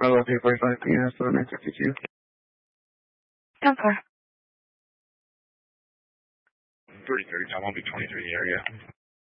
Bravo 345 PNS 952. Okay. 3030, I won't be 23 in the area.